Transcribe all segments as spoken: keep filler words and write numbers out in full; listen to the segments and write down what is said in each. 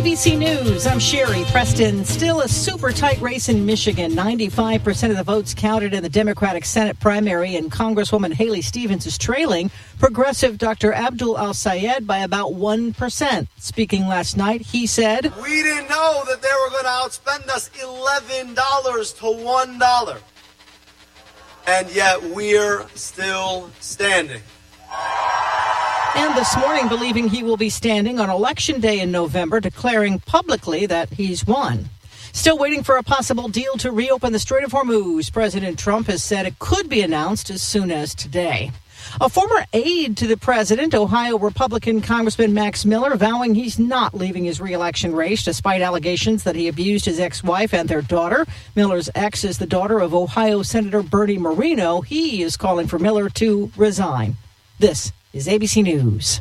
B C News, I'm Sherry Preston. Still a super tight race in Michigan. ninety-five percent of the votes counted in the Democratic Senate primary, and Congresswoman Haley Stevens is trailing progressive Doctor Abdul Al-Sayed by about one percent. Speaking last night, he said, "We didn't know that they were going to outspend us eleven dollars to one dollar. And yet we're still standing." And this morning, believing he will be standing on Election Day in November, declaring publicly that he's won. Still waiting for a possible deal to reopen the Strait of Hormuz. President Trump has said it could be announced as soon as today. A former aide to the president, Ohio Republican Congressman Max Miller, vowing he's not leaving his re-election race despite allegations that he abused his ex-wife and their daughter. Miller's ex is the daughter of Ohio Senator Bernie Moreno. He is calling for Miller to resign. This is A B C News.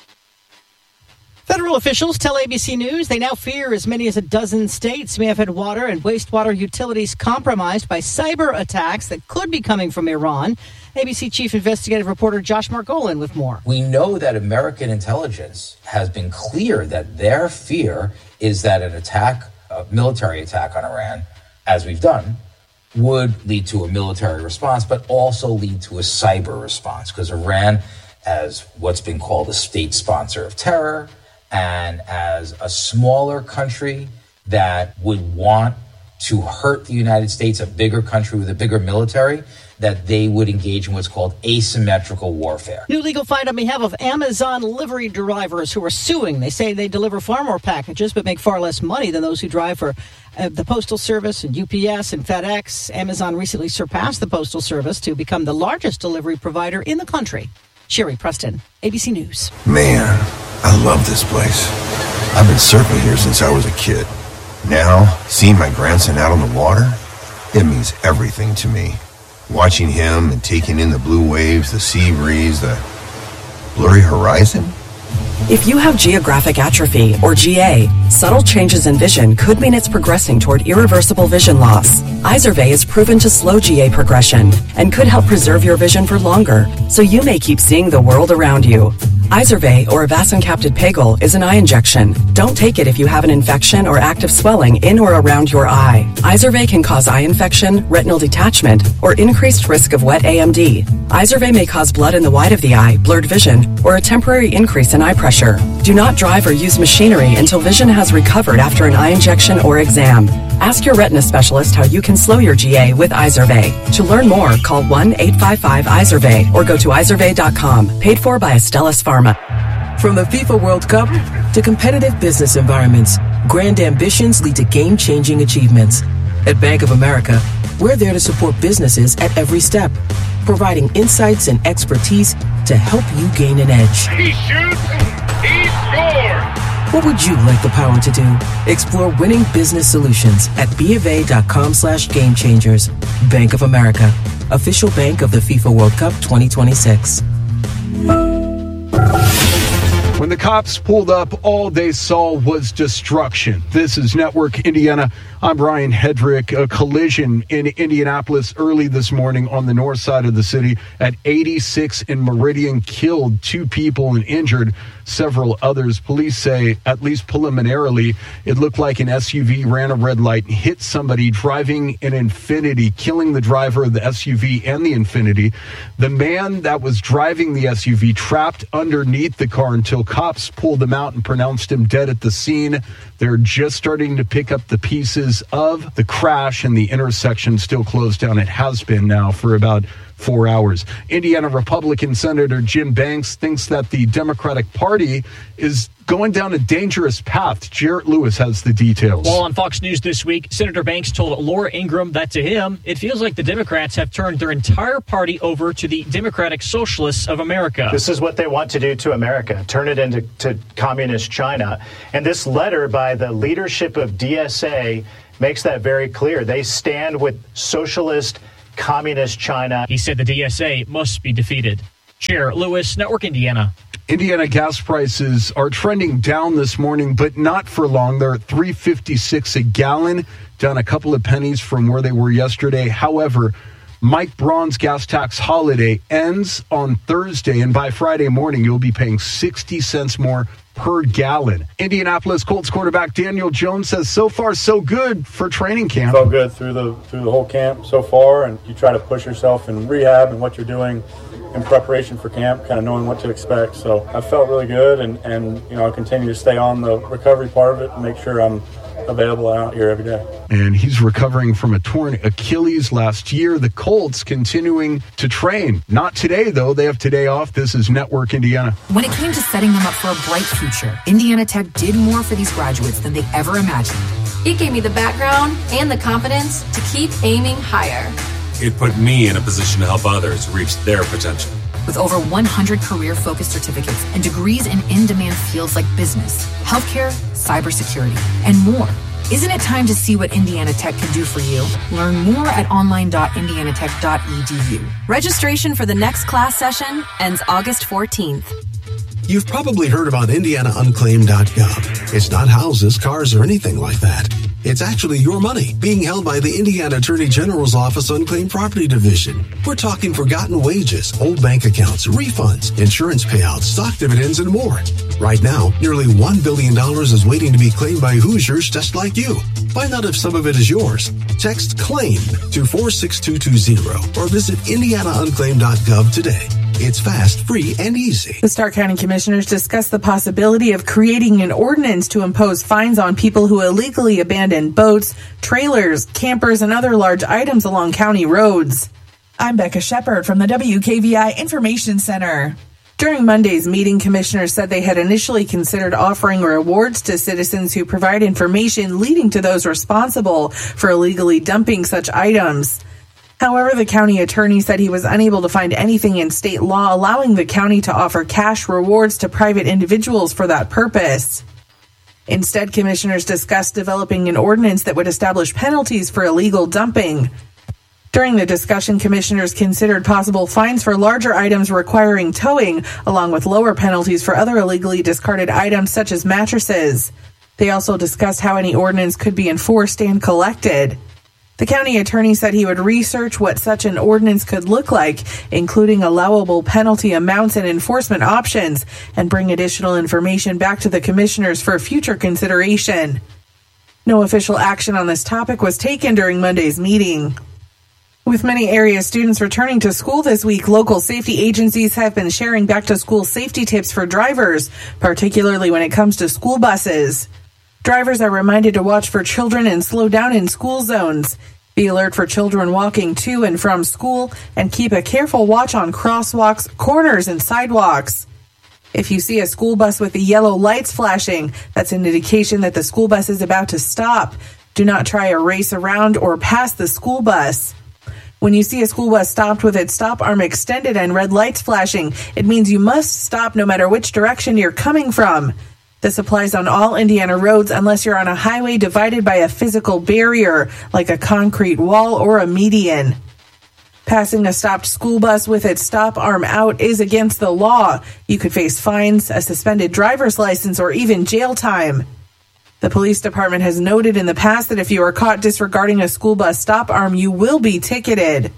Federal officials tell A B C News they now fear as many as a dozen states may have had water and wastewater utilities compromised by cyber attacks that could be coming from Iran. A B C Chief Investigative Reporter Josh Margolin with more. We know that American intelligence has been clear that their fear is that an attack, a military attack on Iran, as we've done, would lead to a military response, but also lead to a cyber response, because Iran, as what's been called a state sponsor of terror, and as a smaller country that would want to hurt the United States, a bigger country with a bigger military, that they would engage in what's called asymmetrical warfare. New legal fight on behalf of Amazon livery drivers who are suing. They say they deliver far more packages but make far less money than those who drive for uh, the Postal Service and U P S and FedEx. Amazon recently surpassed the Postal Service to become the largest delivery provider in the country. Sherry Preston, A B C News. Man, I love this place. I've been surfing here since I was a kid. Now, seeing my grandson out on the water, it means everything to me. Watching him and taking in the blue waves, the sea breeze, the blurry horizon. If you have geographic atrophy, or G A, subtle changes in vision could mean it's progressing toward irreversible vision loss. Izervay is proven to slow G A progression and could help preserve your vision for longer, so you may keep seeing the world around you. Izervay, or avacincaptad pegol, is an eye injection. Don't take it if you have an infection or active swelling in or around your eye. Izervay can cause eye infection, retinal detachment, or increased risk of wet A M D. Izervay may cause blood in the white of the eye, blurred vision, or a temporary increase in eye pressure. Do not drive or use machinery until vision has recovered after an eye injection or exam. Ask your retina specialist how you can slow your G A with Izervay. To learn more, call one eight five five Izervay or go to izervay dot com. Paid for by Astellas Pharma. From the FIFA World Cup to competitive business environments, grand ambitions lead to game-changing achievements. At Bank of America, we're there to support businesses at every step, providing insights and expertise to help you gain an edge. He shoots, he scores! What would you like the power to do? Explore winning business solutions at BofA.com slash game changers. Bank of America, official bank of the FIFA World Cup twenty twenty-six. When the cops pulled up, all they saw was destruction. This is Network Indiana. I'm Brian Hedrick. A collision in Indianapolis early this morning on the north side of the city at eighty-six and Meridian killed two people and injured several others. Police say, at least preliminarily, it looked like an S U V ran a red light and hit somebody driving an Infiniti, killing the driver of the S U V and the Infiniti. The man that was driving the S U V trapped underneath the car until cops pulled him out and pronounced him dead at the scene. They're just starting to pick up the pieces of the crash, and the intersection still closed down. It has been now for about four hours. Indiana Republican Senator Jim Banks thinks that the Democratic Party is going down a dangerous path. Jarrett Lewis has the details. Well, on Fox News this week, Senator Banks told Laura Ingraham that to him, it feels like the Democrats have turned their entire party over to the Democratic Socialists of America. This is what they want to do to America, turn it into to communist China. And this letter by the leadership of D S A makes that very clear. They stand with socialist, communist China. He said the D S A must be defeated. Chair Lewis, Network Indiana. Indiana gas prices are trending down this morning, but not for long. They're at three fifty-six a gallon, down a couple of pennies from where they were yesterday. However, Mike Braun's gas tax holiday ends on Thursday, and by Friday morning, you'll be paying sixty cents more per gallon. Indianapolis Colts quarterback Daniel Jones says so far so good for training camp. Felt good through the through the whole camp so far, and you try to push yourself in rehab and what you're doing in preparation for camp, kind of knowing what to expect. So I felt really good, and, and you know, I'll continue to stay on the recovery part of it and make sure I'm available out here every day. And he's recovering from a torn Achilles last year. The Colts continuing to train. Not today, though. They have today off. This is Network Indiana. When it came to setting them up for a bright future, Indiana Tech did more for these graduates than they ever imagined. It gave me the background and the confidence to keep aiming higher. It put me in a position to help others reach their potential. With over one hundred career-focused certificates and degrees in in-demand fields like business, healthcare, cybersecurity, and more. Isn't it time to see what Indiana Tech can do for you? Learn more at online dot indiana tech dot e d u. Registration for the next class session ends August fourteenth. You've probably heard about indiana unclaimed dot gov. It's not houses, cars, or anything like that. It's actually your money being held by the Indiana Attorney General's Office Unclaimed Property Division. We're talking forgotten wages, old bank accounts, refunds, insurance payouts, stock dividends, and more. Right now, nearly one billion dollars is waiting to be claimed by Hoosiers just like you. Find out if some of it is yours. Text CLAIM to four six two two zero or visit indiana unclaimed dot gov today. It's fast, free, and easy. The Stark County Commissioners discussed the possibility of creating an ordinance to impose fines on people who illegally abandon boats, trailers, campers, and other large items along county roads. I'm Becca Shepard from the W K V I Information Center. During Monday's meeting, commissioners said they had initially considered offering rewards to citizens who provide information leading to those responsible for illegally dumping such items. However, the county attorney said he was unable to find anything in state law allowing the county to offer cash rewards to private individuals for that purpose. Instead, commissioners discussed developing an ordinance that would establish penalties for illegal dumping. During the discussion, commissioners considered possible fines for larger items requiring towing, along with lower penalties for other illegally discarded items such as mattresses. They also discussed how any ordinance could be enforced and collected. The county attorney said he would research what such an ordinance could look like, including allowable penalty amounts and enforcement options, and bring additional information back to the commissioners for future consideration. No official action on this topic was taken during Monday's meeting. With many area students returning to school this week, local safety agencies have been sharing back-to-school safety tips for drivers, particularly when it comes to school buses. Drivers are reminded to watch for children and slow down in school zones. Be alert for children walking to and from school, and keep a careful watch on crosswalks, corners, and sidewalks. If you see a school bus with the yellow lights flashing, that's an indication that the school bus is about to stop. Do not try a race around or pass the school bus. When you see a school bus stopped with its stop arm extended and red lights flashing, it means you must stop no matter which direction you're coming from. This applies on all Indiana roads unless you're on a highway divided by a physical barrier, like a concrete wall or a median. Passing a stopped school bus with its stop arm out is against the law. You could face fines, a suspended driver's license, or even jail time. The police department has noted in the past that if you are caught disregarding a school bus stop arm, you will be ticketed.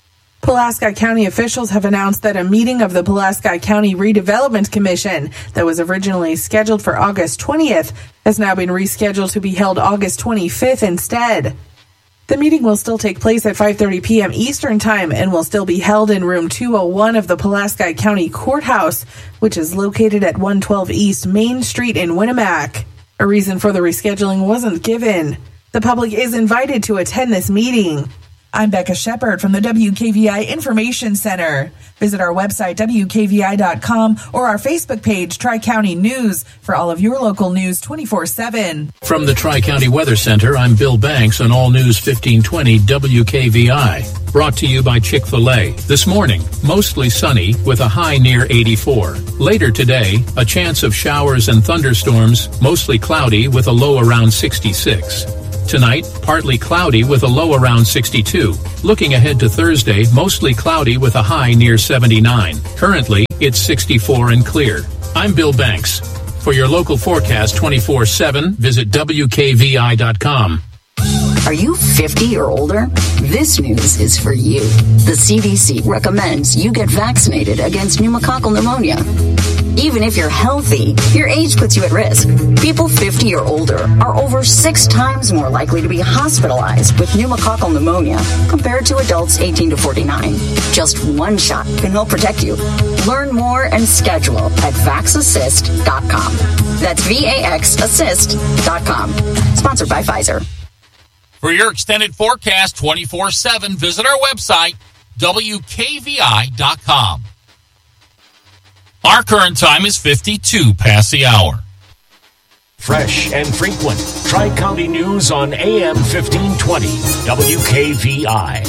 Pulaski County officials have announced that a meeting of the Pulaski County Redevelopment Commission that was originally scheduled for August twentieth has now been rescheduled to be held August twenty-fifth instead. The meeting will still take place at five thirty p.m. Eastern Time and will still be held in room two oh one of the Pulaski County Courthouse, which is located at one twelve East Main Street in Winnemac. A reason for the rescheduling wasn't given. The public is invited to attend this meeting. I'm Becca Shepard from the W K V I Information Center. Visit our website, W K V I dot com, or our Facebook page, Tri-County News, for all of your local news twenty-four seven. From the Tri-County Weather Center, I'm Bill Banks on All News fifteen twenty W K V I. Brought to you by Chick-fil-A. This morning, mostly sunny with a high near eighty-four. Later today, a chance of showers and thunderstorms, mostly cloudy with a low around sixty-six. Tonight, partly cloudy with a low around sixty-two. Looking ahead to Thursday, mostly cloudy with a high near seventy-nine. Currently, it's sixty-four and clear. I'm Bill Banks. For your local forecast twenty-four seven, visit W K V I dot com. Are you fifty or older? This news is for you. The C D C recommends you get vaccinated against pneumococcal pneumonia. Even if you're healthy, your age puts you at risk. People fifty or older are over six times more likely to be hospitalized with pneumococcal pneumonia compared to adults eighteen to forty-nine. Just one shot can help protect you. Learn more and schedule at vax assist dot com. That's V A X assist dot com. Sponsored by Pfizer. For your extended forecast twenty-four seven, visit our website, W K V I dot com. Our current time is fifty-two past the hour. Fresh and frequent. Tri-County News on A M fifteen twenty, W K V I.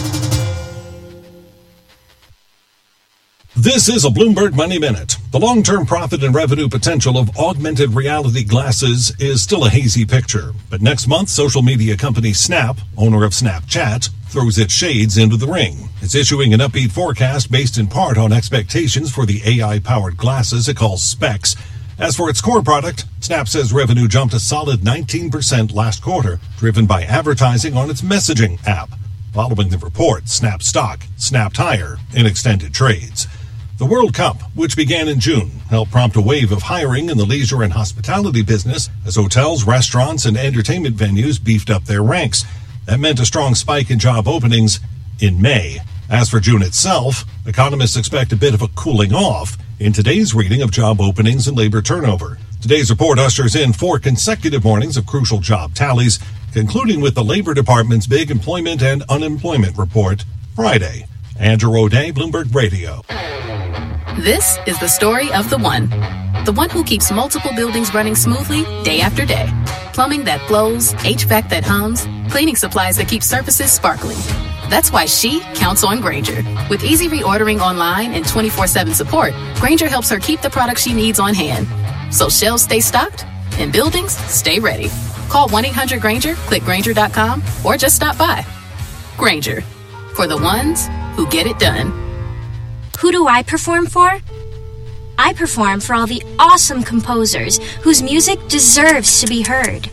This is a Bloomberg Money Minute. The long-term profit and revenue potential of augmented reality glasses is still a hazy picture. But next month, social media company Snap, owner of Snapchat, throws its shades into the ring. It's issuing an upbeat forecast based in part on expectations for the A I-powered glasses it calls Specs. As for its core product, Snap says revenue jumped a solid nineteen percent last quarter, driven by advertising on its messaging app. Following the report, Snap stock snapped higher in extended trades. The World Cup, which began in June, helped prompt a wave of hiring in the leisure and hospitality business as hotels, restaurants, and entertainment venues beefed up their ranks. That meant a strong spike in job openings in May. As for June itself, economists expect a bit of a cooling off in today's reading of job openings and labor turnover. Today's report ushers in four consecutive mornings of crucial job tallies, concluding with the Labor Department's big employment and unemployment report Friday. Andrew O'Day, Bloomberg Radio. This is the story of the one. The one who keeps multiple buildings running smoothly day after day. Plumbing that flows, H V A C that hums, cleaning supplies that keep surfaces sparkling. That's why she counts on Grainger. With easy reordering online and twenty-four seven support, Grainger helps her keep the products she needs on hand. So shelves stay stocked and buildings stay ready. Call one eight hundred Grainger, click Grainger dot com, or just stop by. Grainger, for the ones who get it done. Who do I perform for? I perform for all the awesome composers whose music deserves to be heard.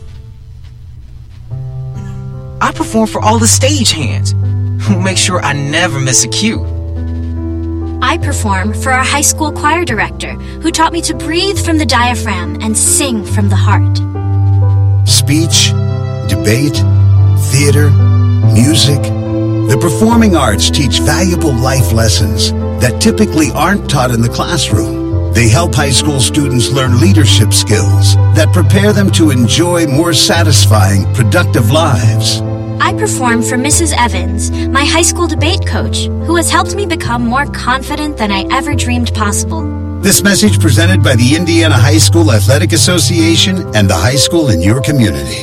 I perform for all the stagehands who make sure I never miss a cue. I perform for our high school choir director who taught me to breathe from the diaphragm and sing from the heart. Speech, debate, theater, music. The performing arts teach valuable life lessons that typically aren't taught in the classroom. They help high school students learn leadership skills that prepare them to enjoy more satisfying, productive lives. I perform for Missus Evans, my high school debate coach, who has helped me become more confident than I ever dreamed possible. This message presented by the Indiana High School Athletic Association and the high school in your community.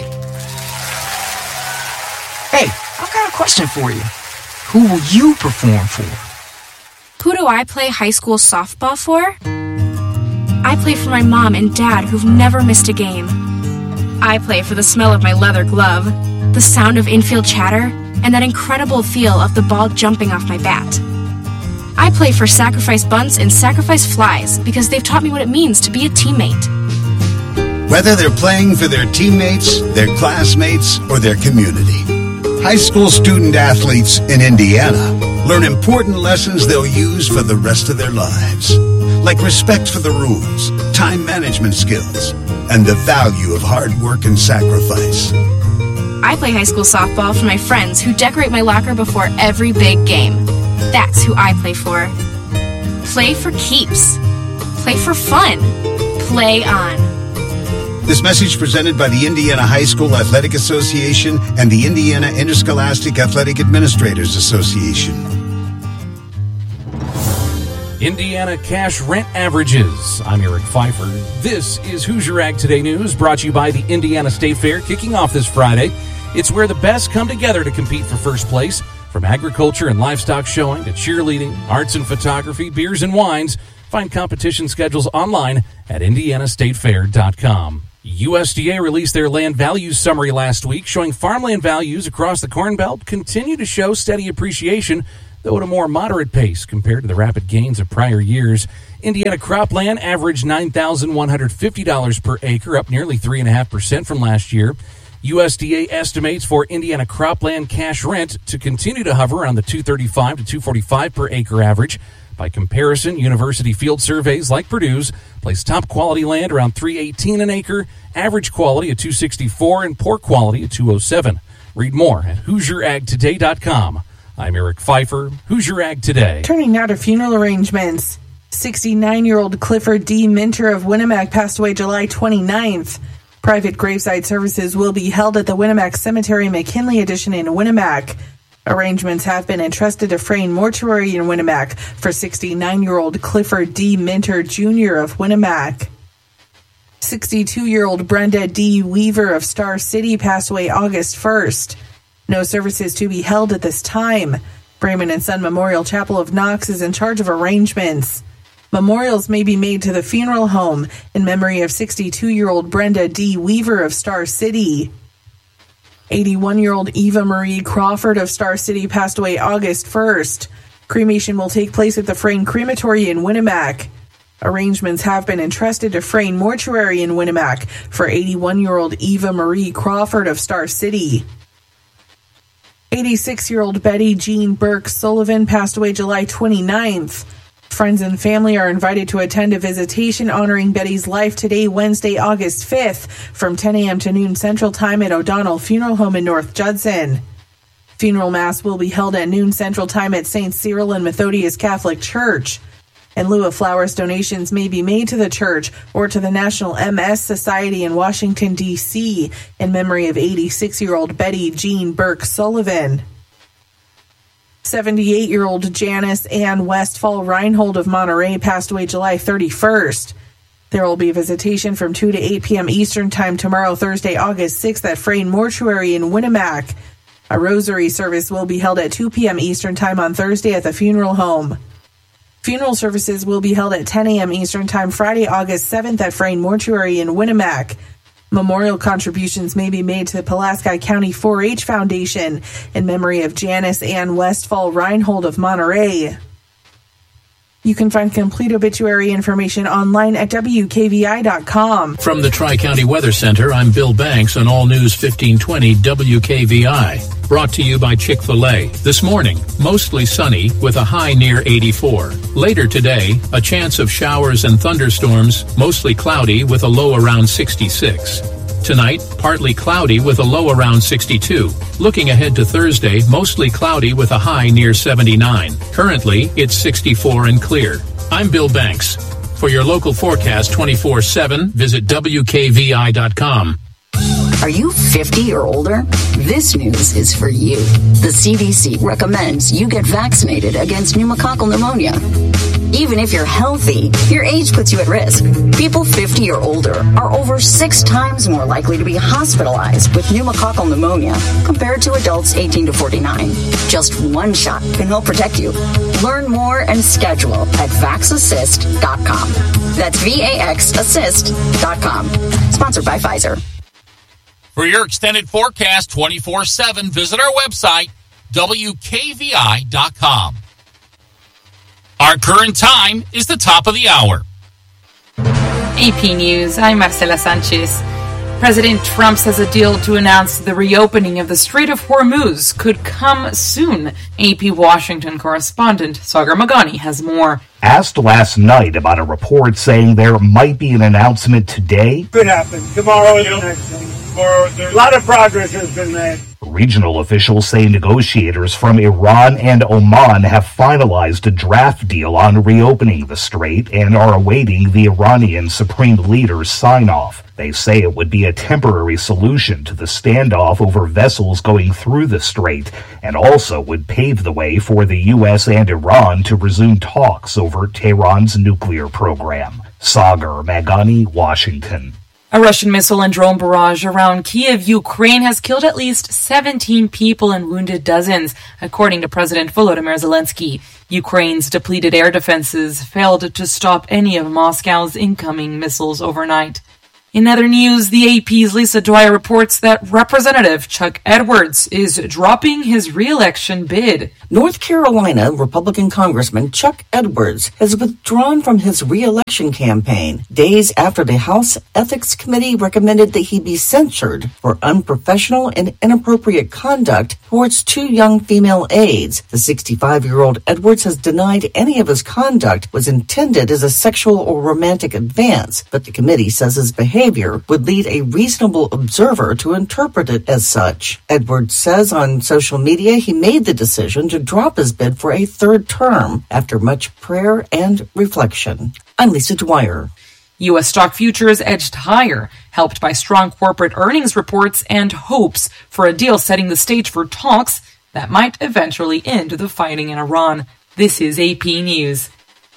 Hey, I've got a question for you. Who will you perform for? Who do I play high school softball for? I play for my mom and dad who've never missed a game. I play for the smell of my leather glove, the sound of infield chatter, and that incredible feel of the ball jumping off my bat. I play for sacrifice bunts and sacrifice flies because they've taught me what it means to be a teammate. Whether they're playing for their teammates, their classmates, or their community, high school student athletes in Indiana learn important lessons they'll use for the rest of their lives, like respect for the rules, time management skills, and the value of hard work and sacrifice. I play high school softball for my friends who decorate my locker before every big game. That's who I play for. Play for keeps. Play for fun. Play on. This message presented by the Indiana High School Athletic Association and the Indiana Interscholastic Athletic Administrators Association. Indiana cash rent averages. I'm Eric Pfeiffer. This is Hoosier Ag Today News, brought to you by the Indiana State Fair, kicking off this Friday. It's where the best come together to compete for first place. From agriculture and livestock showing to cheerleading, arts and photography, beers and wines. Find competition schedules online at indiana state fair dot com. U S D A released their land values summary last week, showing farmland values across the Corn Belt continue to show steady appreciation, though at a more moderate pace compared to the rapid gains of prior years. Indiana cropland averaged nine thousand one hundred fifty dollars per acre, up nearly three point five percent from last year. U S D A estimates for Indiana cropland cash rent to continue to hover around the two thirty-five to two forty-five per acre average. By comparison, university field surveys like Purdue's place top quality land around three eighteen an acre, average quality at two sixty-four, and poor quality at two oh seven. Read more at Hoosier Ag Today dot com. I'm Eric Pfeiffer, Hoosier Ag Today. Turning now to funeral arrangements. sixty-nine-year-old Clifford D. Minter of Winnemac passed away July twenty-ninth. Private graveside services will be held at the Winnemac Cemetery McKinley Edition in Winnemac. Arrangements have been entrusted to Frayne Mortuary in Winnemac for sixty-nine-year-old Clifford D. Minter Junior of Winnemac. sixty-two-year-old Brenda D. Weaver of Star City passed away August first. No services to be held at this time. Brayman and Son Memorial Chapel of Knox is in charge of arrangements. Memorials may be made to the funeral home in memory of sixty-two-year-old Brenda D. Weaver of Star City. eighty-one-year-old Eva Marie Crawford of Star City passed away August first. Cremation will take place at the Frayne Crematory in Winnemac. Arrangements have been entrusted to Frayne Mortuary in Winnemac for eighty-one-year-old Eva Marie Crawford of Star City. eighty-six-year-old Betty Jean Burke Sullivan passed away July twenty-ninth. Friends and family are invited to attend a visitation honoring Betty's life today, Wednesday, August fifth, from ten a.m. to noon Central Time at O'Donnell Funeral Home in North Judson. Funeral Mass will be held at noon Central Time at Saint Cyril and Methodius Catholic Church. In lieu of flowers, donations may be made to the church or to the National M S Society in Washington, D C in memory of eighty-six-year-old Betty Jean Burke Sullivan. seventy-eight-year-old Janice Ann Westfall Reinhold of Monterey passed away July thirty-first. There will be a visitation from two to eight p.m. Eastern Time tomorrow, Thursday, August sixth at Frayne Mortuary in Winnemac. A rosary service will be held at two p.m. Eastern Time on Thursday at the funeral home. Funeral services will be held at ten a.m. Eastern Time Friday, August seventh at Frayne Mortuary in Winnemac. Memorial contributions may be made to the Pulaski County four H Foundation in memory of Janice Ann Westfall Reinhold of Monterey. You can find complete obituary information online at W K V I dot com. From the Tri-County Weather Center, I'm Bill Banks on All News fifteen twenty W K V I. Brought to you by Chick-fil-A. This morning, mostly sunny with a high near eighty-four. Later today, a chance of showers and thunderstorms, mostly cloudy with a low around sixty-six. Tonight, partly cloudy with a low around sixty-two. Looking ahead to Thursday, mostly cloudy with a high near seventy-nine. Currently, it's sixty-four and clear. I'm Bill Banks. For your local forecast twenty-four seven, visit W K V I dot com. Are you fifty or older? This news is for you. The C D C recommends you get vaccinated against pneumococcal pneumonia. Even if you're healthy, your age puts you at risk. People fifty or older are over six times more likely to be hospitalized with pneumococcal pneumonia compared to adults eighteen to forty-nine. Just one shot can help protect you. Learn more and schedule at vax assist dot com. That's V A X assist dot com. Sponsored by Pfizer. For your extended forecast twenty-four seven, visit our website, W K V I dot com. Our current time is the top of the hour. A P News, I'm Marcela Sanchez. President Trump says a deal to announce the reopening of the Strait of Hormuz could come soon. A P Washington correspondent Sagar Magani has more. Asked last night about a report saying there might be an announcement today. Could happen. Tomorrow is the next thing. A lot of progress has been made. Regional officials say negotiators from Iran and Oman have finalized a draft deal on reopening the strait and are awaiting the Iranian supreme leader's sign-off. They say it would be a temporary solution to the standoff over vessels going through the strait and also would pave the way for the U S and Iran to resume talks over Tehran's nuclear program. Sagar Magani, Washington. A Russian missile and drone barrage around Kiev, Ukraine, has killed at least seventeen people and wounded dozens, according to President Volodymyr Zelensky. Ukraine's depleted air defenses failed to stop any of Moscow's incoming missiles overnight. In other news, the A P's Lisa Dwyer reports that Representative Chuck Edwards is dropping his re-election bid. North Carolina Republican Congressman Chuck Edwards has withdrawn from his re-election campaign days after the House Ethics Committee recommended that he be censured for unprofessional and inappropriate conduct towards two young female aides. The sixty-five-year-old Edwards has denied any of his conduct was intended as a sexual or romantic advance, but the committee says his behavior would lead a reasonable observer to interpret it as such. Edwards says on social media he made the decision to drop his bid for a third term after much prayer and reflection. I'm Lisa Dwyer. U S stock futures edged higher, helped by strong corporate earnings reports and hopes for a deal setting the stage for talks that might eventually end the fighting in Iran. This is A P News.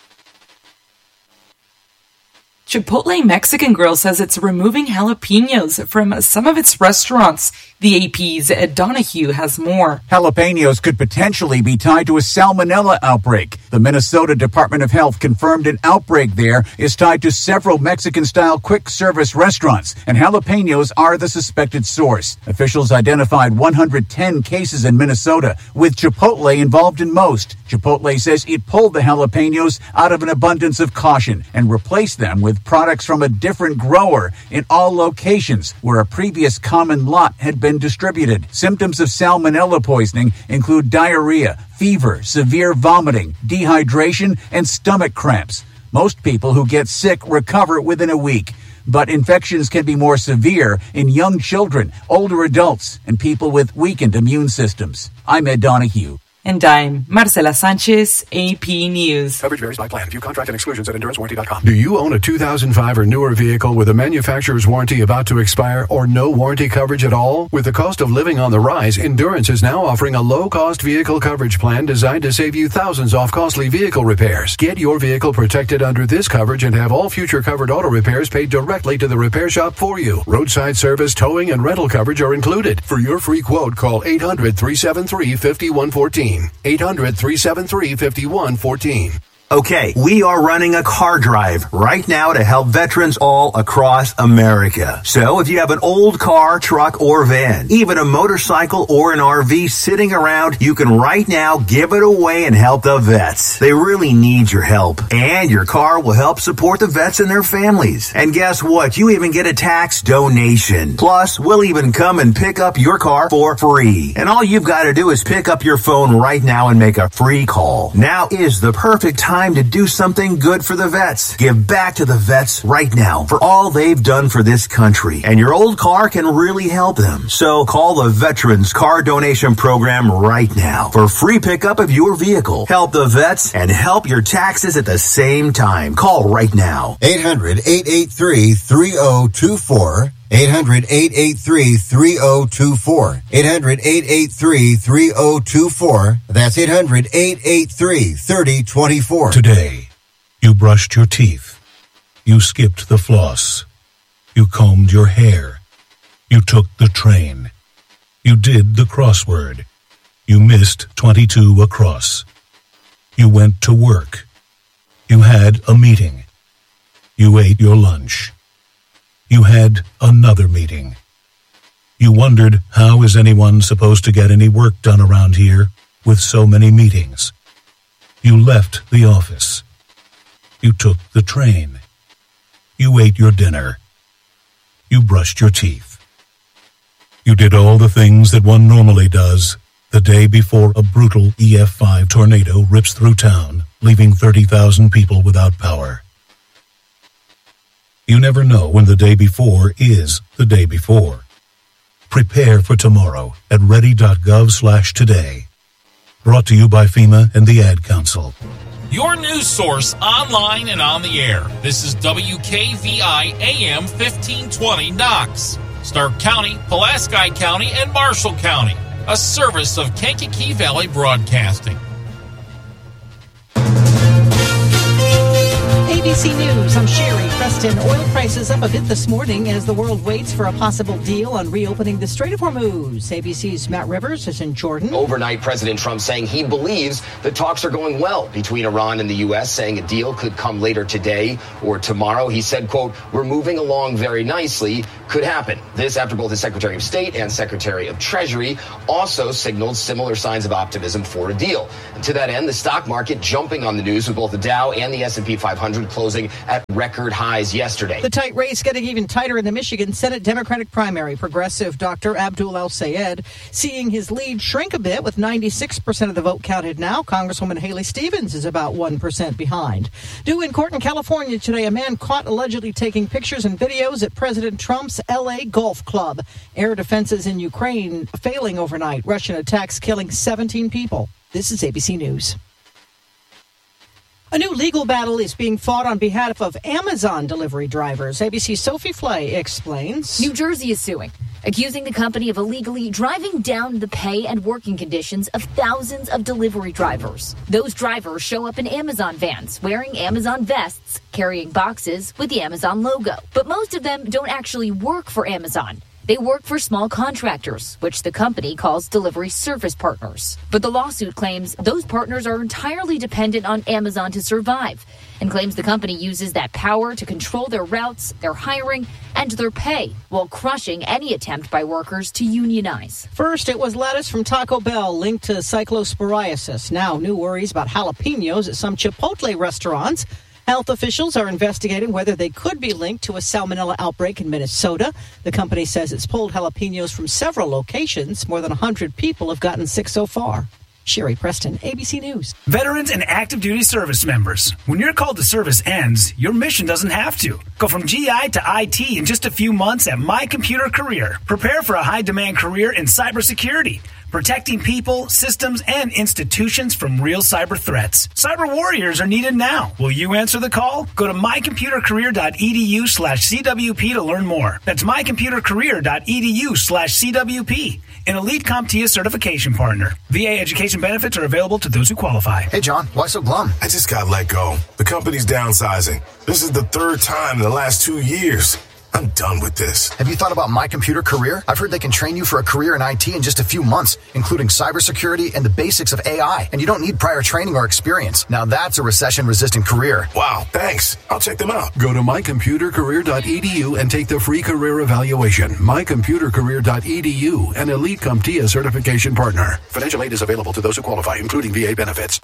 Chipotle Mexican Grill says it's removing jalapenos from some of its restaurants. The A P's Ed Donahue has more. Jalapenos could potentially be tied to a salmonella outbreak. The Minnesota Department of Health confirmed an outbreak there is tied to several Mexican-style quick-service restaurants, and jalapenos are the suspected source. Officials identified one hundred ten cases in Minnesota, with Chipotle involved in most. Chipotle says it pulled the jalapenos out of an abundance of caution and replaced them with products from a different grower in all locations where a previous common lot had been distributed. Symptoms of salmonella poisoning include diarrhea, fever, severe vomiting, dehydration, and stomach cramps. Most people who get sick recover within a week, but infections can be more severe in young children, older adults, and people with weakened immune systems. I'm Ed Donahue. And I'm Marcela Sanchez, A P News. Coverage varies by plan. View contract and exclusions at endurance warranty dot com. Do you own a two thousand five or newer vehicle with a manufacturer's warranty about to expire or no warranty coverage at all? With the cost of living on the rise, Endurance is now offering a low-cost vehicle coverage plan designed to save you thousands off costly vehicle repairs. Get your vehicle protected under this coverage and have all future covered auto repairs paid directly to the repair shop for you. Roadside service, towing, and rental coverage are included. For your free quote, call eight hundred, three seven three, five one one four. eight hundred, three seven three, five one one four. Okay, we are running a car drive right now to help veterans all across America. So if you have an old car, truck, or van, even a motorcycle or an R V sitting around, you can right now give it away and help the vets. They really need your help. And your car will help support the vets and their families. And guess what? You even get a tax donation. Plus, we'll even come and pick up your car for free. And all you've got to do is pick up your phone right now and make a free call. Now is the perfect time to do something good for the vets. Give back to the vets right now for all they've done for this country. And your old car can really help them. So call the Veterans Car Donation Program right now for free pickup of your vehicle. Help the vets and help your taxes at the same time. Call right now. eight hundred, eight eight three, three oh two four. eight hundred, eight eight three, three oh two four. eight hundred, eight eight three, three oh two four. That's eight hundred, eight eight three, three oh two four. Today, you brushed your teeth. You skipped the floss. You combed your hair. You took the train. You did the crossword. You missed twenty-two across. You went to work. You had a meeting. You ate your lunch. You had another meeting. You wondered, how is anyone supposed to get any work done around here with so many meetings? You left the office. You took the train. You ate your dinner. You brushed your teeth. You did all the things that one normally does the day before a brutal E F five tornado rips through town, leaving thirty thousand people without power. You never know when the day before is the day before. Prepare for tomorrow at ready.gov slash today. Brought to you by FEMA and the Ad Council. Your news source online and on the air. This is W K V I A M fifteen twenty Knox, Stark County, Pulaski County, and Marshall County. A service of Kankakee Valley Broadcasting. A B C News, I'm Sherry Preston. Oil prices up a bit this morning as the world waits for a possible deal on reopening the Strait of Hormuz. A B C's Matt Rivers is in Jordan. Overnight, President Trump saying he believes the talks are going well between Iran and the U S, saying a deal could come later today or tomorrow. He said, quote, we're moving along very nicely, could happen. This after both the Secretary of State and Secretary of Treasury also signaled similar signs of optimism for a deal. And to that end, the stock market jumping on the news with both the Dow and the S and P five hundred closing at record highs yesterday. The tight race getting even tighter in the Michigan Senate Democratic primary. Progressive Doctor Abdul El-Sayed seeing his lead shrink a bit with ninety-six percent of the vote counted now. Congresswoman Haley Stevens is about one percent behind. Due in court in California today, a man caught allegedly taking pictures and videos at President Trump's L A golf club. Air defenses in Ukraine failing overnight. Russian attacks killing seventeen people. This is A B C News. A new legal battle is being fought on behalf of Amazon delivery drivers. A B C's Sophie Flay explains. New Jersey is suing, accusing the company of illegally driving down the pay and working conditions of thousands of delivery drivers. Those drivers show up in Amazon vans, wearing Amazon vests, carrying boxes with the Amazon logo. But most of them don't actually work for Amazon. They work for small contractors, which the company calls delivery service partners. But the lawsuit claims those partners are entirely dependent on Amazon to survive, and claims the company uses that power to control their routes, their hiring, and their pay, while crushing any attempt by workers to unionize. First, it was lettuce from Taco Bell linked to cyclosporiasis. Now, new worries about jalapenos at some Chipotle restaurants. Health officials are investigating whether they could be linked to a salmonella outbreak in Minnesota. The company says it's pulled jalapenos from several locations. More than one hundred people have gotten sick so far. Sherry Preston, A B C News. Veterans and active duty service members. When your call to service ends, your mission doesn't have to. Go from G I to I T in just a few months at My Computer Career. Prepare for a high-demand career in cybersecurity, protecting people, systems, and institutions from real cyber threats. Cyber warriors are needed now. Will you answer the call? Go to mycomputercareer.edu slash CWP to learn more. That's mycomputercareer.edu slash CWP. An Elite CompTIA certification partner. V A education benefits are available to those who qualify. Hey, John, why so glum? I just got let go. The company's downsizing. This is the third time in the last two years. I'm done with this. Have you thought about My Computer Career? I've heard they can train you for a career in I T in just a few months, including cybersecurity and the basics of A I. And you don't need prior training or experience. Now that's a recession-resistant career. Wow, thanks. I'll check them out. Go to my computer career dot e d u and take the free career evaluation. my computer career dot e d u, an Elite CompTIA certification partner. Financial aid is available to those who qualify, including V A benefits.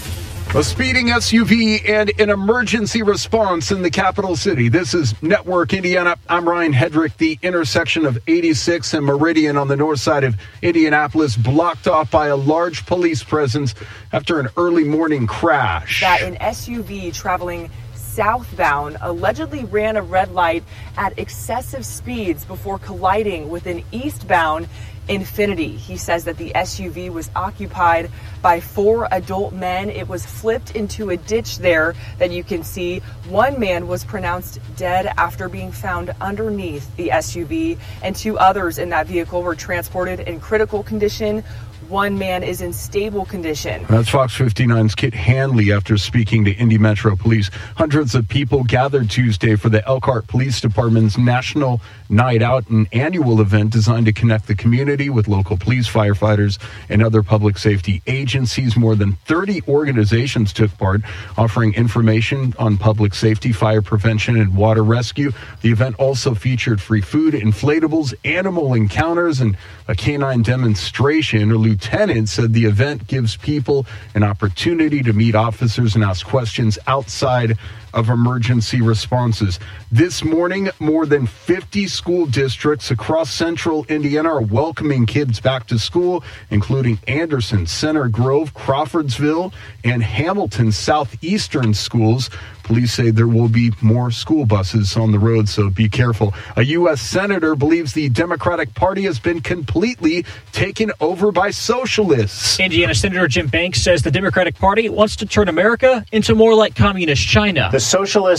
A speeding S U V and an emergency response in the capital city. This is Network Indiana. I'm Ryan Hedrick. The intersection of eighty-six and Meridian on the north side of Indianapolis blocked off by a large police presence after an early morning crash. That an S U V traveling southbound allegedly ran a red light at excessive speeds before colliding with an eastbound Infiniti. He says that the S U V was occupied by four adult men. It was flipped into a ditch there that you can see. One man was pronounced dead after being found underneath the S U V, and two others in that vehicle were transported in critical condition. One man is in stable condition. That's Fox fifty-nine's Kit Hanley after speaking to Indy Metro Police. Hundreds of people gathered Tuesday for the Elkhart Police Department's National Night Out, an annual event designed to connect the community with local police, firefighters, and other public safety agencies. More than thirty organizations took part, offering information on public safety, fire prevention, and water rescue. The event also featured free food, inflatables, animal encounters, and a canine demonstration. A lieutenant said the event gives people an opportunity to meet officers and ask questions outside of emergency responses. This morning, more than fifty school districts across central Indiana are welcoming kids back to school, including Anderson, Center Grove, Crawfordsville, and Hamilton Southeastern schools. Police say there will be more school buses on the road, so be careful. A U S senator believes the Democratic Party has been completely taken over by socialists. Indiana Senator Jim Banks says the Democratic Party wants to turn America into more like communist China. The socialists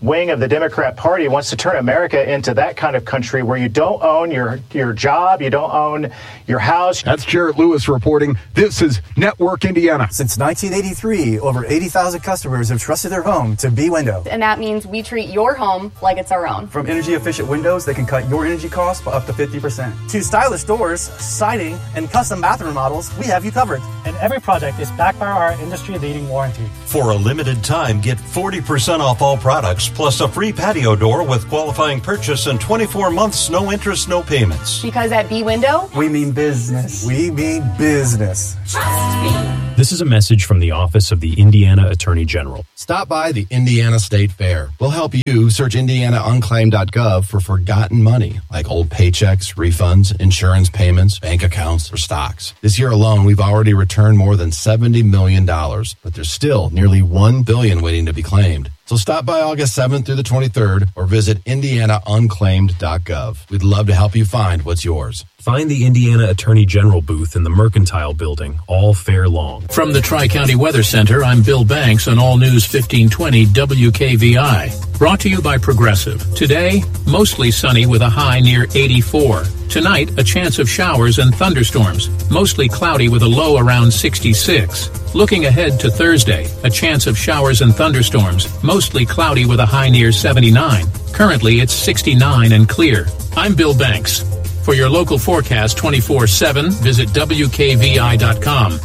wing of the Democrat Party wants to turn America into that kind of country where you don't own your, your job, you don't own your house. That's Jarrett Lewis reporting. This is Network Indiana. Since nineteen eighty-three, over eighty thousand customers have trusted their home to B-Window. And that means we treat your home like it's our own. From energy-efficient windows that can cut your energy costs by up to fifty percent. To stylish doors, siding, and custom bathroom models, we have you covered. And every project is backed by our industry-leading warranty. For a limited time, get forty percent off all products, plus a free patio door with qualifying purchase and twenty-four months, no interest, no payments. Because at B-Window, we mean business. We mean business. Trust me. This is a message from the Office of the Indiana Attorney General. Stop by the Indiana State Fair. We'll help you search indiana unclaimed dot gov for forgotten money, like old paychecks, refunds, insurance payments, bank accounts, or stocks. This year alone, we've already returned more than seventy million dollars, but there's still nearly one billion dollars waiting to be claimed. So stop by August seventh through the twenty-third or visit indiana unclaimed dot gov. We'd love to help you find what's yours. Find the Indiana Attorney General booth in the Mercantile Building all fair long. From the Tri-County Weather Center, I'm Bill Banks on All News fifteen twenty W K V I. Brought to you by Progressive. Today, mostly sunny with a high near eighty-four. Tonight, a chance of showers and thunderstorms. Mostly cloudy with a low around sixty-six. Looking ahead to Thursday, a chance of showers and thunderstorms. Mostly cloudy with a high near seventy-nine. Currently, it's sixty-nine and clear. I'm Bill Banks. For your local forecast twenty-four seven, visit W K V I dot com.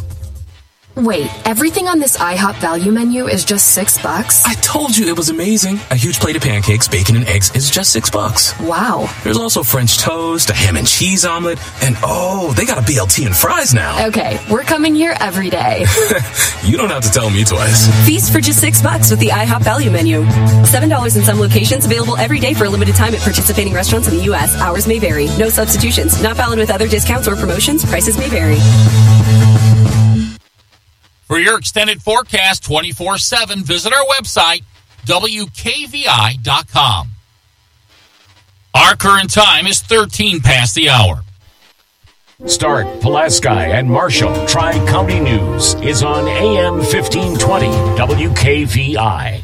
Wait, everything on this IHOP value menu is just six bucks? I told you it was amazing. A huge plate of pancakes, bacon, and eggs is just six bucks. Wow. There's also French toast, a ham and cheese omelet, and oh, they got a B L T and fries now. Okay, we're coming here every day. You don't have to tell me twice. Feast for just six bucks with the IHOP value menu. Seven dollars in some locations, available every day for a limited time at participating restaurants in the U S. Hours may vary. No substitutions. Not valid with other discounts or promotions. Prices may vary. For your extended forecast twenty-four seven, visit our website, W K V I dot com. Our current time is thirteen past the hour. Stark, Pulaski, and Marshall Tri-County News is on A M fifteen twenty W K V I.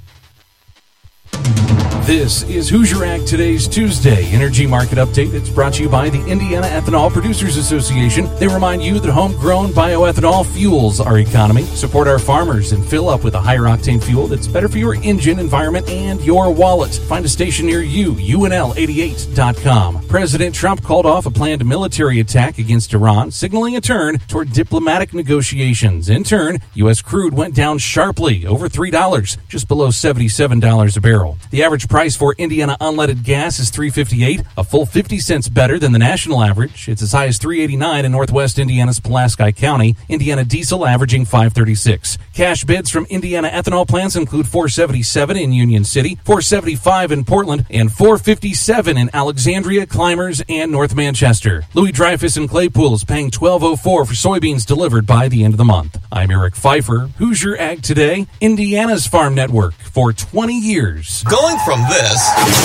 This is Hoosier Ag Today's Tuesday Energy Market Update. It's brought to you by the Indiana Ethanol Producers Association. They remind you that homegrown bioethanol fuels our economy. Support our farmers and fill up with a higher octane fuel that's better for your engine, environment, and your wallet. Find a station near you, U N L eighty-eight dot com. President Trump called off a planned military attack against Iran, signaling a turn toward diplomatic negotiations. In turn, U S crude went down sharply, over three dollars, just below seventy-seven dollars a barrel. The average price Price for Indiana unleaded gas is three fifty-eight, a full fifty cents better than the national average. It's as high as three eighty-nine in northwest Indiana's Pulaski County. Indiana diesel averaging five thirty-six. Cash bids from Indiana ethanol plants include four seventy-seven in Union City, four seventy-five in Portland, and four fifty-seven in Alexandria, Clymers, and North Manchester. Louis Dreyfus and Claypool is paying twelve oh four for soybeans delivered by the end of the month. I'm Eric Pfeiffer, Hoosier Ag Today, Indiana's Farm Network for twenty years. Going from this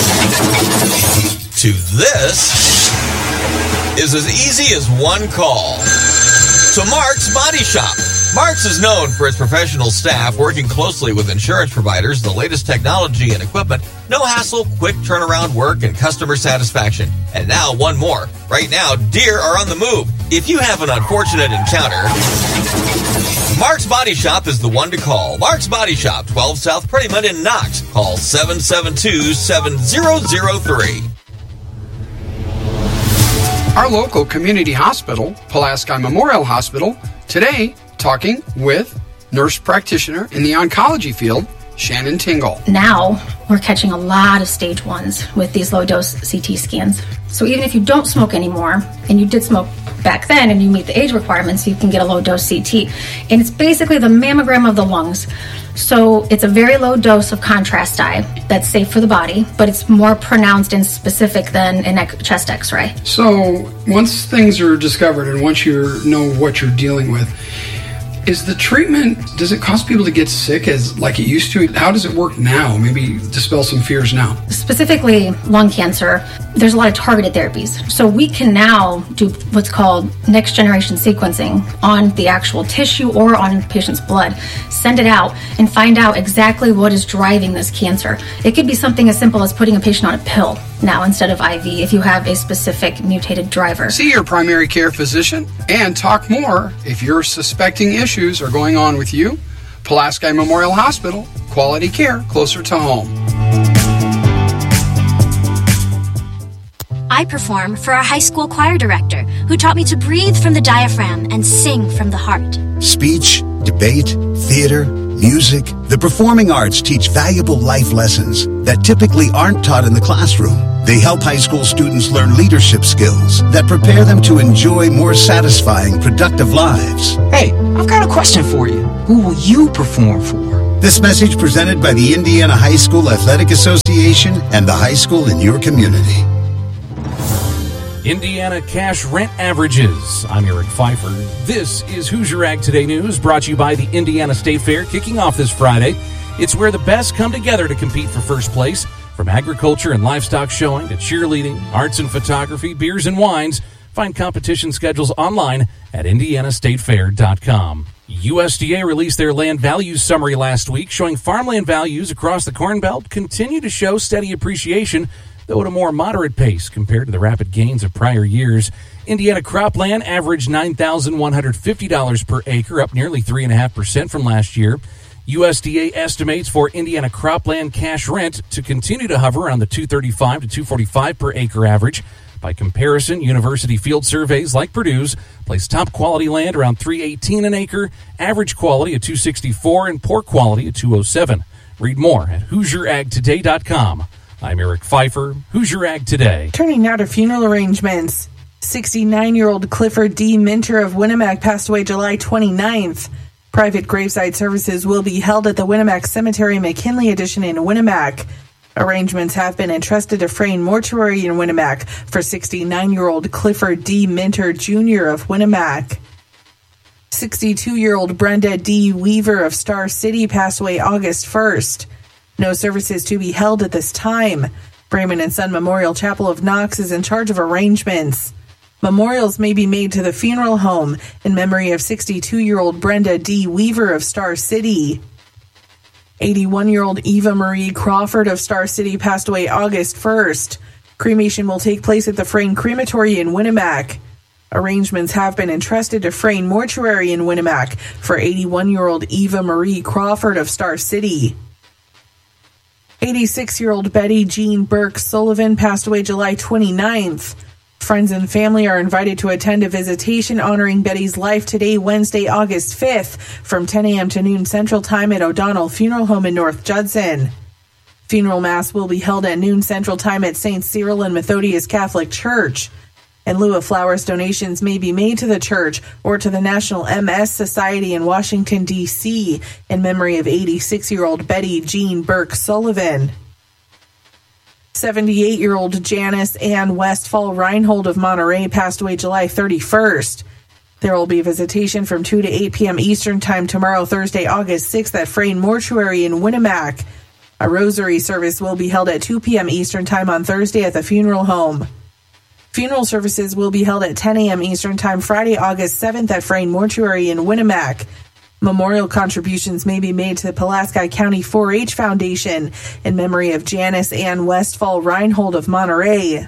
to this is as easy as one call. So Mark's Body Shop. Mark's is known for its professional staff working closely with insurance providers, the latest technology and equipment, no hassle, quick turnaround work, and customer satisfaction. And now one more. Right now, deer are on the move. If you have an unfortunate encounter, Mark's Body Shop is the one to call. Mark's Body Shop, twelve South Prettyman in Knox. Call seven seven two, seven zero zero three. Our local community hospital, Pulaski Memorial Hospital, today talking with nurse practitioner in the oncology field, Shannon Tingle. Now we're catching a lot of stage ones with these low-dose C T scans. So even if you don't smoke anymore, and you did smoke back then and you meet the age requirements, you can get a low-dose C T. And it's basically the mammogram of the lungs. So it's a very low dose of contrast dye that's safe for the body, but it's more pronounced and specific than an chest x-ray. So once things are discovered and once you know what you're dealing with, is the treatment, does it cause people to get sick as like it used to? How does it work now? Maybe dispel some fears now. Specifically, lung cancer, there's a lot of targeted therapies. So we can now do what's called next generation sequencing on the actual tissue or on the patient's blood, send it out and find out exactly what is driving this cancer. It could be something as simple as putting a patient on a pill now instead of I V if you have a specific mutated driver. See your primary care physician and talk more if you're suspecting issues are going on with you. Pulaski Memorial Hospital, quality care closer to home. I perform for our high school choir director, who taught me to breathe from the diaphragm and sing from the heart. Speech, debate, theater, music. The performing arts teach valuable life lessons that typically aren't taught in the classroom. They help high school students learn leadership skills that prepare them to enjoy more satisfying, productive lives. Hey, I've got a question for you. Who will you perform for? This message presented by the Indiana High School Athletic Association and the high school in your community. Indiana cash rent averages. I'm Eric Pfeiffer. This is Hoosier Ag Today News, brought to you by the Indiana State Fair, kicking off this Friday. It's where the best come together to compete for first place. From agriculture and livestock showing to cheerleading, arts and photography, beers and wines. Find competition schedules online at indiana state fair dot com. U S D A released their land values summary last week, showing farmland values across the Corn Belt continue to show steady appreciation, though at a more moderate pace compared to the rapid gains of prior years. Indiana cropland averaged nine thousand one hundred fifty dollars per acre, up nearly three point five percent from last year. U S D A estimates for Indiana cropland cash rent to continue to hover around the two thirty-five to two forty-five per acre average. By comparison, university field surveys like Purdue's place top quality land around three eighteen an acre, average quality at two sixty-four, and poor quality at two oh seven. Read more at hoosier ag today dot com. I'm Eric Pfeiffer, Hoosier Ag Today. Turning now to funeral arrangements. sixty-nine-year-old Clifford D. Minter of Winnemac passed away July twenty-ninth. Private graveside services will be held at the Winnemac Cemetery McKinley Edition in Winnemac. Arrangements have been entrusted to Frayne Mortuary in Winnemac for sixty-nine-year-old Clifford D. Minter Junior of Winnemac. sixty-two-year-old Brenda D. Weaver of Star City passed away August first. No services to be held at this time. Brayman and Son Memorial Chapel of Knox is in charge of arrangements. Memorials may be made to the funeral home in memory of sixty-two-year-old Brenda D. Weaver of Star City. eighty-one-year-old Eva Marie Crawford of Star City passed away August first. Cremation will take place at the Frayne Crematory in Winnemac. Arrangements have been entrusted to Frayne Mortuary in Winnemac for eighty-one-year-old Eva Marie Crawford of Star City. eighty-six-year-old Betty Jean Burke Sullivan passed away July twenty-ninth. Friends and family are invited to attend a visitation honoring Betty's life today, Wednesday, August fifth, from ten a.m. to noon Central Time at O'Donnell Funeral Home in North Judson. Funeral Mass will be held at noon Central Time at Saint Cyril and Methodius Catholic Church. In lieu of flowers, donations may be made to the church or to the National M S Society in Washington, D C in memory of eighty-six-year-old Betty Jean Burke Sullivan. seventy-eight-year-old Janice Ann Westfall Reinhold of Monterey passed away July thirty-first. There will be a visitation from two to eight p.m. Eastern Time tomorrow, Thursday, August sixth at Frayne Mortuary in Winnemac. A rosary service will be held at two p.m. Eastern Time on Thursday at the funeral home. Funeral services will be held at ten a.m. Eastern Time Friday, August seventh at Frayne Mortuary in Winnemac. Memorial contributions may be made to the Pulaski County four H Foundation in memory of Janice Ann Westfall Reinhold of Monterey.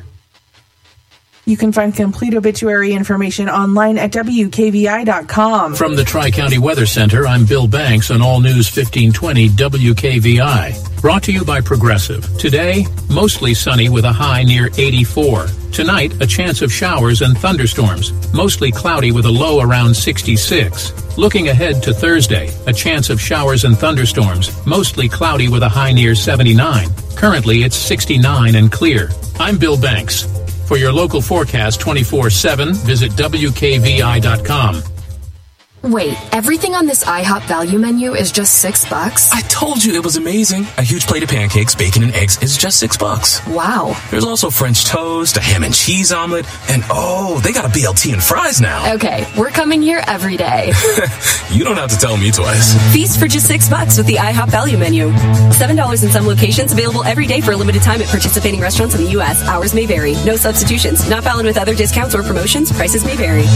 You can find complete obituary information online at W K V I dot com. From the Tri-County Weather Center, I'm Bill Banks on All News fifteen twenty W K V I. Brought to you by Progressive. Today, mostly sunny with a high near eighty-four. Tonight, a chance of showers and thunderstorms. Mostly cloudy with a low around sixty-six. Looking ahead to Thursday, a chance of showers and thunderstorms. Mostly cloudy with a high near seventy-nine. Currently, it's sixty-nine and clear. I'm Bill Banks. For your local forecast twenty-four seven, visit W K V I dot com. Wait, everything on this IHOP value menu is just six bucks? I told you it was amazing. A huge plate of pancakes, bacon, and eggs is just six bucks. Wow. There's also French toast, a ham and cheese omelet, and oh, they got a B L T and fries now. Okay, we're coming here every day. You don't have to tell me twice. Feast for just six bucks with the IHOP value menu. Seven dollars in some locations, available every day for a limited time at participating restaurants in the U S. Hours may vary. No substitutions. Not valid with other discounts or promotions. Prices may vary.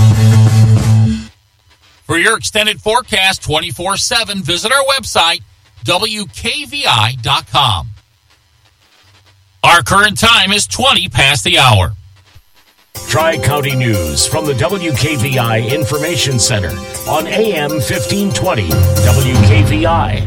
For your extended forecast twenty-four seven, visit our website, W K V I dot com. Our current time is twenty past the hour. Tri-County News from the W K V I Information Center on A M fifteen twenty W K V I.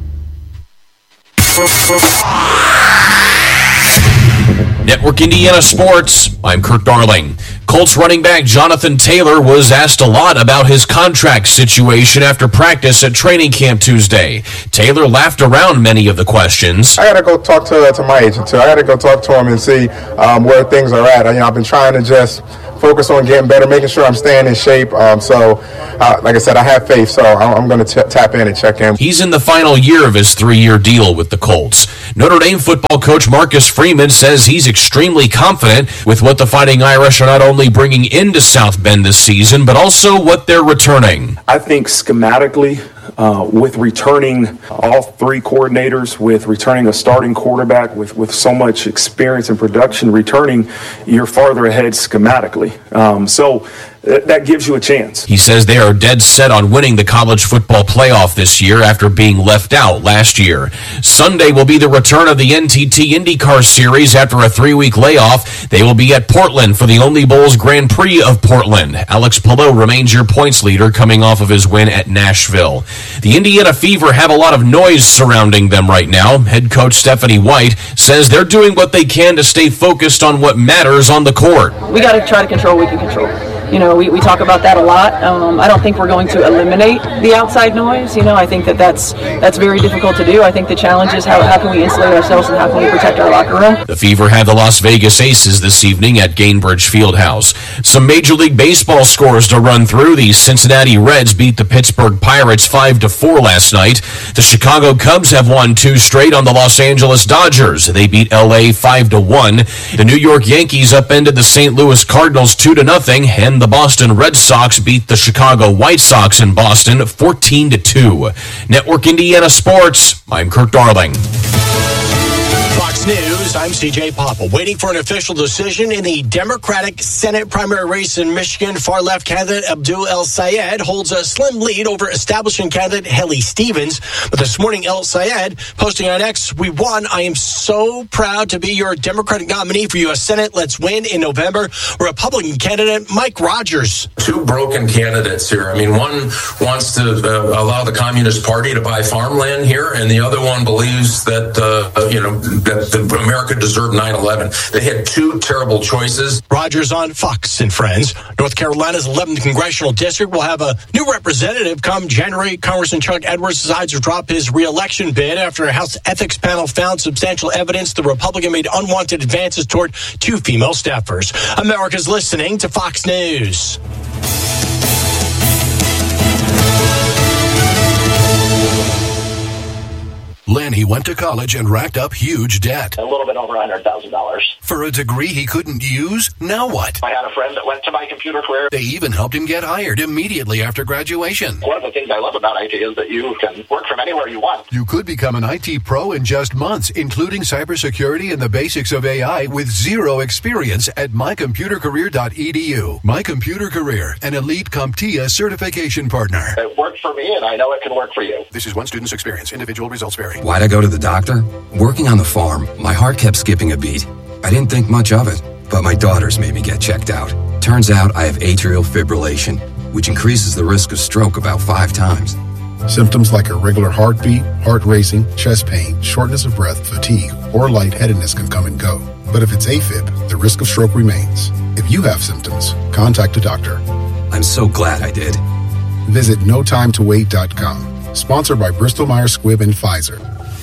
Network Indiana Sports, I'm Kirk Darling. Colts running back Jonathan Taylor was asked a lot about his contract situation after practice at training camp Tuesday. Taylor laughed around many of the questions. I got to go talk to to my agent, too. I got to go talk to him and see um, where things are at. You know, I've been trying to just focus on getting better, making sure I'm staying in shape. Um, so, uh, like I said, I have faith, so I'm going to tap in and check in. He's in the final year of his three-year deal with the Colts. Notre Dame football coach Marcus Freeman says he's extremely confident with what the Fighting Irish are not only bringing into South Bend this season, but also what they're returning. I think schematically, Uh, with returning all three coordinators, with returning a starting quarterback, with, with so much experience and production returning, you're farther ahead schematically. Um, so th- that gives you a chance. He says they are dead set on winning the college football playoff this year after being left out last year. Sunday will be the return of the N T T IndyCar Series after a three-week layoff. They will be at Portland for the Only Bowls Grand Prix of Portland. Alex Palou remains your points leader coming off of his win at Nashville. The Indiana Fever have a lot of noise surrounding them right now. Head coach Stephanie White says they're doing what they can to stay focused on what matters on the court. We got to try to control what we can control. You know, we, we talk about that a lot. Um, I don't think we're going to eliminate the outside noise. You know, I think that that's, that's very difficult to do. I think the challenge is how, how can we insulate ourselves and how can we protect our locker room. The Fever have the Las Vegas Aces this evening at Gainbridge Fieldhouse. Some Major League Baseball scores to run through. The Cincinnati Reds beat the Pittsburgh Pirates five to four last night. The Chicago Cubs have won two straight on the Los Angeles Dodgers. They beat L A five to one. The New York Yankees upended the Saint Louis Cardinals two to nothing, and the Boston Red Sox beat the Chicago White Sox in Boston fourteen to two. Network Indiana Sports, I'm Kirk Darling. Fox News, I'm C J Papa. Waiting for an official decision in the Democratic Senate primary race in Michigan. Far-left candidate Abdul El-Sayed holds a slim lead over establishment candidate Haley Stevens. But this morning, El-Sayed posting on X, "We won. I am so proud to be your Democratic nominee for U S Senate. Let's win in November." Republican candidate Mike Rogers. Two broken candidates here. I mean, one wants to uh, allow the Communist Party to buy farmland here, and the other one believes that, uh, you know, that America deserved nine eleven. They had two terrible choices. Rogers on Fox and Friends. North Carolina's eleventh Congressional District will have a new representative come January. Congressman Chuck Edwards decides to drop his re-election bid after a House ethics panel found substantial evidence the Republican made unwanted advances toward two female staffers. America's listening to Fox News. Lanny went to college and racked up huge debt. A little bit over one hundred thousand dollars. For a degree he couldn't use? Now what? I had a friend that went to My Computer Career. They even helped him get hired immediately after graduation. One of the things I love about I T is that you can work from anywhere you want. You could become an I T pro in just months, including cybersecurity and the basics of A I with zero experience at my computer career dot e d u. My Computer Career, an elite CompTIA certification partner. It worked for me, and I know it can work for you. This is one student's experience. Individual results vary. Why'd I go to the doctor? Working on the farm, my heart kept skipping a beat. I didn't think much of it, but my daughters made me get checked out. Turns out I have atrial fibrillation, which increases the risk of stroke about five times. Symptoms like irregular heartbeat, heart racing, chest pain, shortness of breath, fatigue, or lightheadedness can come and go. But if it's AFib, the risk of stroke remains. If you have symptoms, contact a doctor. I'm so glad I did. Visit no time to wait dot com. Sponsored by Bristol Myers Squibb and Pfizer.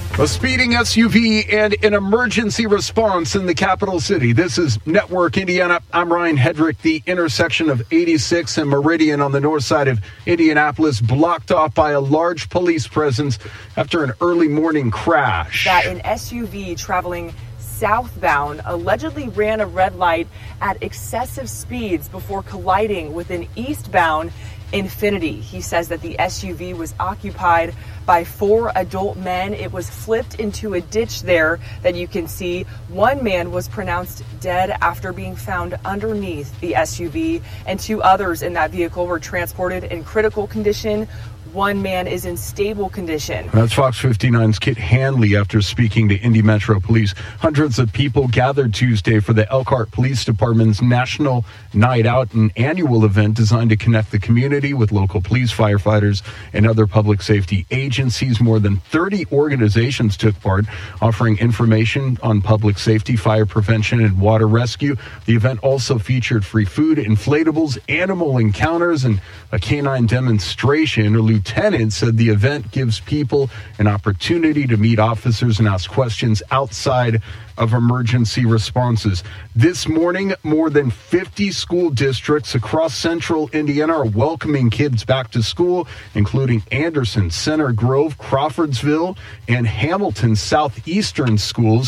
A speeding S U V and an emergency response in the capital city. This is Network Indiana. I'm Ryan Hedrick. The intersection of eighty-six and Meridian on the north side of Indianapolis blocked off by a large police presence after an early morning crash. That an S U V traveling southbound allegedly ran a red light at excessive speeds before colliding with an eastbound Infiniti. He says that the S U V was occupied by four adult men. It was flipped into a ditch there that you can see. One man was pronounced dead after being found underneath the S U V, and two others in that vehicle were transported in critical condition. One man is in stable condition. That's Fox fifty-nine's Kit Hanley after speaking to Indy Metro Police. Hundreds of people gathered Tuesday for the Elkhart Police Department's National Night Out, an annual event designed to connect the community with local police, firefighters, and other public safety agencies. More than thirty organizations took part, offering information on public safety, fire prevention, and water rescue. The event also featured free food, inflatables, animal encounters, and a canine demonstration. A lieutenant said the event gives people an opportunity to meet officers and ask questions outside of emergency responses. This morning, more than fifty school districts across central Indiana are welcoming kids back to school, including Anderson, Center Grove, Crawfordsville, and Hamilton Southeastern schools.